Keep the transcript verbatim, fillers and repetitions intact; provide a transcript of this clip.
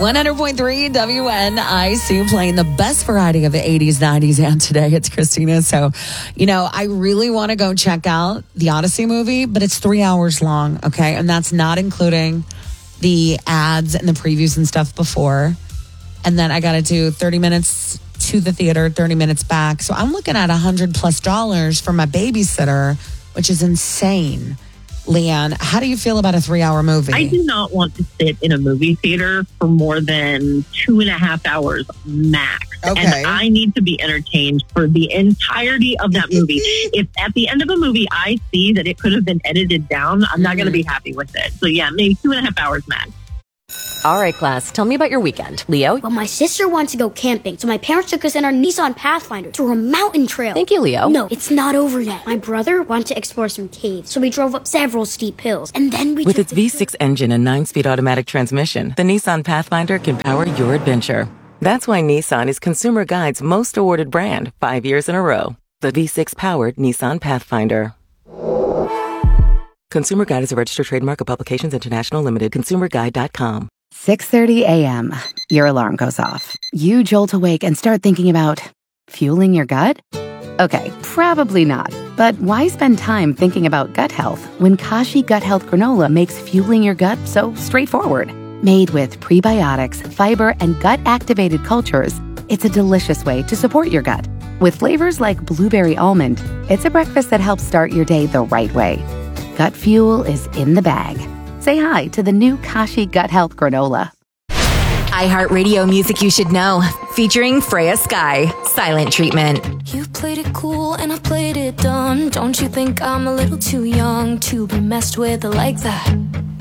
one hundred point three W N I C playing the best variety of the eighties, nineties, and today. It's Christina. So, you know, I really want to go check out the Odyssey movie, but it's three hours long, okay? And that's not including the ads and the previews and stuff before. And then I got to do thirty minutes to the theater, thirty minutes back. So I'm looking at one hundred plus dollars for my babysitter, which is insane. Leanne, how do you feel about a three-hour movie? I do not want to sit in a movie theater for more than two and a half hours max. Okay. And I need to be entertained for the entirety of that movie. If at the end of a movie I see that it could have been edited down, I'm mm-hmm. not going to be happy with it. So yeah, maybe two and a half hours max. All right, class, tell me about your weekend. Leo? Well, my sister wants to go camping, so my parents took us in our Nissan Pathfinder through a mountain trail. Thank you, Leo. No, it's not over yet. My brother wanted to explore some caves, so we drove up several steep hills, and then we With took its V six engine and nine-speed automatic transmission, the Nissan Pathfinder can power your adventure. That's why Nissan is Consumer Guide's most awarded brand five years in a row. The V six-powered Nissan Pathfinder. Consumer Guide is a registered trademark of Publications International Limited. consumer guide dot com. six thirty a.m. Your alarm goes off. You jolt awake and start thinking about fueling your gut? Okay, probably not. But why spend time thinking about gut health when Kashi Gut Health Granola makes fueling your gut so straightforward? Made with prebiotics, fiber, and gut-activated cultures, it's a delicious way to support your gut. With flavors like blueberry almond, it's a breakfast that helps start your day the right way. Gut fuel is in the bag. Say hi to the new Kashi Gut Health Granola. iHeartRadio music you should know, featuring Freya Sky, Silent Treatment. You played it cool and I played it dumb. Don't you think I'm a little too young to be messed with like that?